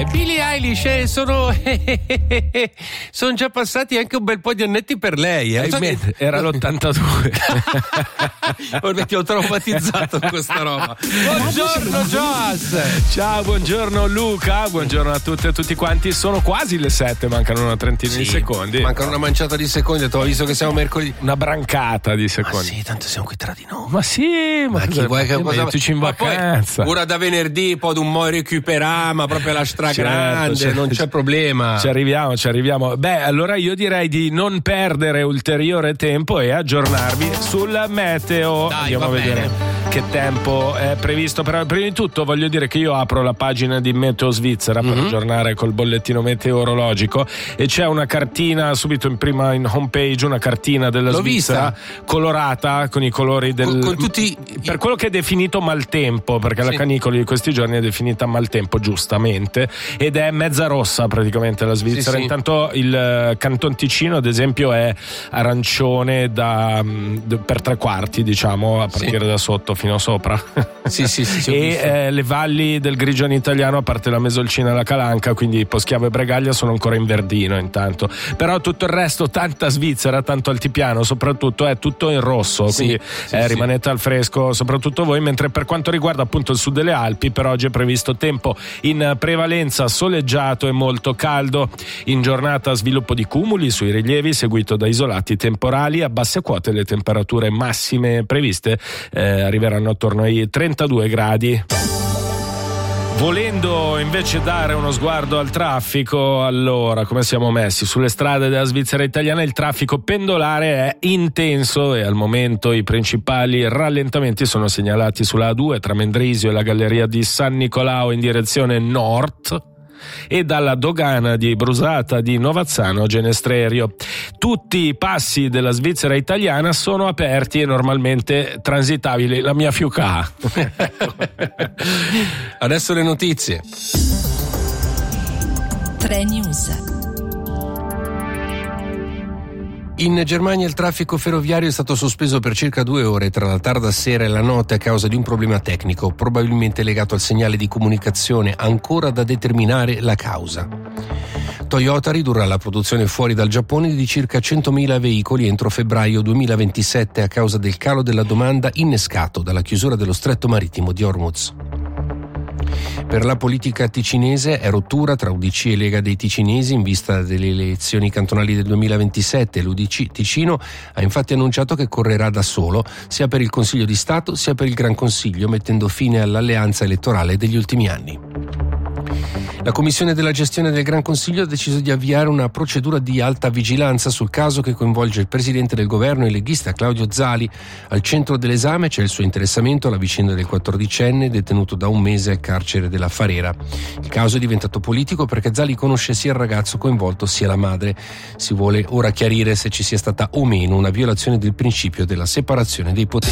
Billie Eilish, sono già passati anche un bel po' di annetti per lei. Era l'82. Ormai ti ho traumatizzato con questa roba. Buongiorno Joas. Ciao, buongiorno Luca, buongiorno a tutte e tutti quanti. Sono quasi le 7, mancano una trentina di secondi. Mancano una manciata di secondi, ho visto che siamo mercoledì. Una brancata di secondi. Ma sì, tanto siamo qui tra di noi. Ma sì, ma chi vuoi che cosa mettici in vacanza? Poi, ora da venerdì, poi d'un mo' recuperiamo, proprio la stragrande, certo, non c'è problema. Ci arriviamo. Beh, allora io direi di non perdere ulteriore tempo e aggiornarvi sul meteo. Dai, andiamo a vedere che tempo è previsto. Però prima di tutto voglio dire che io apro la pagina di Meteo Svizzera per aggiornare col bollettino meteorologico e c'è una cartina subito in homepage, una cartina della Svizzera colorata con i colori con tutti per quello che è definito maltempo, perché la canicola di questi giorni è definita maltempo giustamente, ed è mezza rossa praticamente la Svizzera. Intanto il Canton Ticino ad esempio è arancione per 3/4, diciamo, a partire da sotto fino a sopra. E le valli del Grigione italiano, a parte la Mesolcina e la Calanca, quindi Poschiavo e Bregaglia, sono ancora in verdino intanto. Però tutto il resto, tanta Svizzera, tanto altipiano soprattutto, è tutto in rosso, quindi rimanete al fresco soprattutto voi. Mentre per quanto riguarda appunto il sud delle Alpi, per oggi è previsto tempo in prevalenza soleggiato e molto caldo. In giornata sviluppo di cumuli sui rilievi seguito da isolati temporali. A basse quote le temperature massime previste arriveranno attorno ai 32 gradi. Volendo invece dare uno sguardo al traffico, allora come siamo messi? Sulle strade della Svizzera italiana il traffico pendolare è intenso e al momento i principali rallentamenti sono segnalati sulla A2 tra Mendrisio e la galleria di San Nicolao in direzione nord e dalla dogana di Brusata di Novazzano a Genestrerio. Tutti i passi della Svizzera italiana sono aperti e normalmente transitabili. La mia fiuca. Adesso le notizie. 3 News. In Germania il traffico ferroviario è stato sospeso per circa 2 ore tra la tarda sera e la notte a causa di un problema tecnico, probabilmente legato al segnale di comunicazione, ancora da determinare la causa. Toyota ridurrà la produzione fuori dal Giappone di circa 100.000 veicoli entro febbraio 2027 a causa del calo della domanda innescato dalla chiusura dello stretto marittimo di Hormuz. Per la politica ticinese è rottura tra UDC e Lega dei Ticinesi in vista delle elezioni cantonali del 2027. L'UDC Ticino ha infatti annunciato che correrà da solo sia per il Consiglio di Stato sia per il Gran Consiglio, mettendo fine all'alleanza elettorale degli ultimi anni. La Commissione della gestione del Gran Consiglio ha deciso di avviare una procedura di alta vigilanza sul caso che coinvolge il presidente del governo e leghista Claudio Zali. Al centro dell'esame c'è il suo interessamento alla vicenda del 14enne detenuto da un mese al carcere della Farera. Il caso è diventato politico perché Zali conosce sia il ragazzo coinvolto sia la madre. Si vuole ora chiarire se ci sia stata o meno una violazione del principio della separazione dei poteri.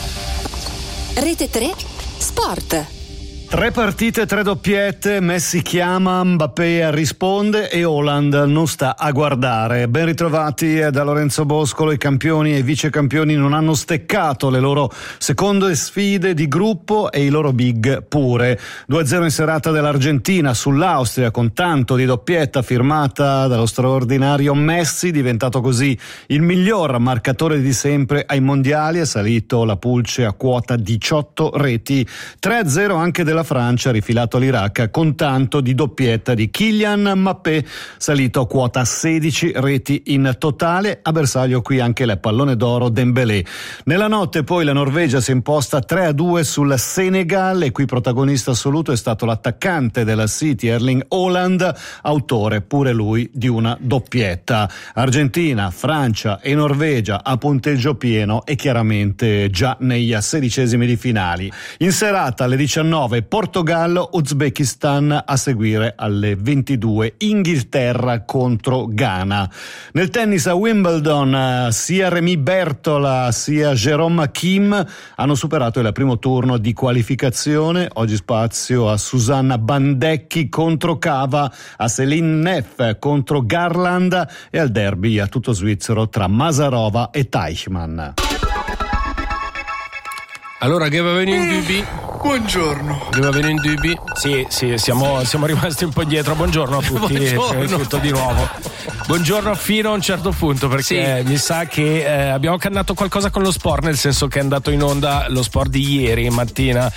Rete 3 Sport. 3 partite, 3 doppiette, Messi chiama, Mbappé risponde e Haaland non sta a guardare. Ben ritrovati da Lorenzo Boscolo. I campioni e i vicecampioni non hanno steccato le loro seconde sfide di gruppo e i loro big pure. 2-0 in serata dell'Argentina sull'Austria con tanto di doppietta firmata dallo straordinario Messi, diventato così il miglior marcatore di sempre ai mondiali. È salito la pulce a quota 18 reti. 3-0 anche della Francia, rifilato l'Iraq con tanto di doppietta di Kylian Mbappé, salito a quota 16 reti in totale. A bersaglio qui anche il pallone d'oro Dembélé. Nella notte poi la Norvegia si è imposta 3-2 sul Senegal e qui protagonista assoluto è stato l'attaccante della City Erling Haaland, autore pure lui di una doppietta. Argentina, Francia e Norvegia a punteggio pieno e chiaramente già negli 16esimi di finali. In serata alle 19 Portogallo, Uzbekistan, a seguire alle 22 Inghilterra contro Ghana. Nel tennis a Wimbledon sia Rémi Bertola sia Jérôme Kim hanno superato il primo turno di qualificazione. Oggi spazio a Susanna Bandecchi contro Cava, a Céline Neff contro Garland e al derby a tutto svizzero tra Masarova e Teichmann. Allora che va bene in BB? Buongiorno. Dove avere in dubbi? Sì, siamo rimasti un po' indietro. Buongiorno a tutti. Buongiorno. Tutto di nuovo. Buongiorno fino a un certo punto, perché mi sa che abbiamo cannato qualcosa con lo sport, nel senso che è andato in onda lo sport di ieri mattina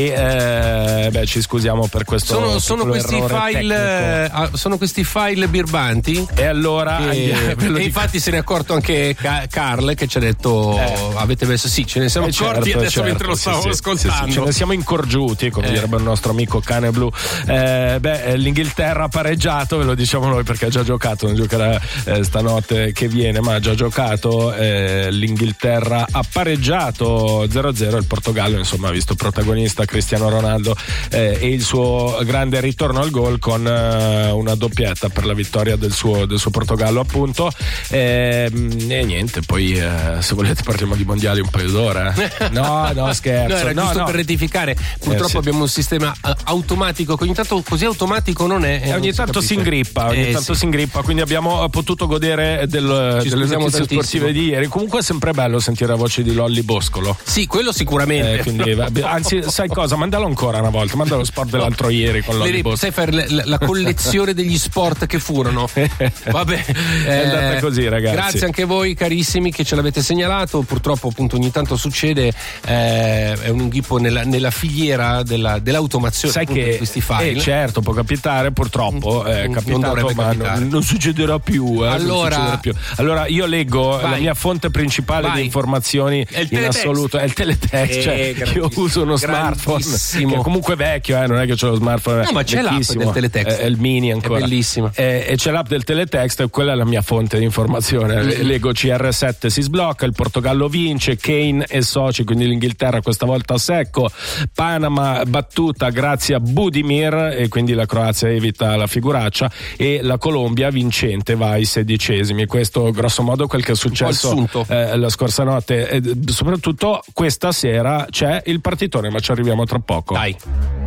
e ci scusiamo per questo. Sono questi file birbanti. E allora e infatti se ne è accorto anche Carl, che ci ha detto avete messo, sì, ce ne siamo accorti, adesso mentre lo stavo ascoltando. Sì, ce ne siamo incorgiuti, come direbbe il nostro amico cane blu. L'Inghilterra ha pareggiato, ve lo diciamo noi perché ha già giocato, non giocherà stanotte che viene, ma ha già giocato. L'Inghilterra ha pareggiato 0-0, il Portogallo insomma ha visto protagonista Cristiano Ronaldo e il suo grande ritorno al gol con una doppietta per la vittoria del suo Portogallo, appunto. E niente, poi se volete parliamo di mondiali un paio d'ore. No, scherzo. No, era giusto per rettificare. Purtroppo abbiamo un sistema automatico che ogni tanto così automatico non è. Ogni tanto si ingrippa, quindi abbiamo potuto godere delle notizie sportive di ieri. Comunque è sempre bello sentire la voce di Lolli Boscolo. Sì, quello sicuramente. Anzi, sai cosa? Mandalo ancora una volta, mandalo sport dell'altro ieri con Lolli Boscolo. Sai fare la collezione degli sport che furono. Vabbè, è andata così, ragazzi. Grazie anche voi carissimi che ce l'avete segnalato. Purtroppo appunto ogni tanto succede, è un inghippo nella filiera dell'automazione. Sai che questi file. Certo, può capitare, purtroppo è capitato, ma non succederà più. Allora io leggo la mia fonte principale di informazioni in assoluto è il teletext. Io uso uno smartphone che comunque è vecchio, non è che c'ho lo smartphone. No, ma c'è l'app del teletext. È il mini ancora. È bellissimo. E c'è l'app del teletext, quella è la mia fonte di informazione. Leggo CR7 si sblocca, il Portogallo vince, Kane e soci, quindi l'Inghilterra questa volta a secco, Panama battuta grazie a Budimir e quindi la Croazia evita la figuraccia e la Colombia vincente va ai 16esimi. Questo grosso modo quel che è successo la scorsa notte, e soprattutto questa sera c'è il partitone, ma ci arriviamo tra poco. Dai.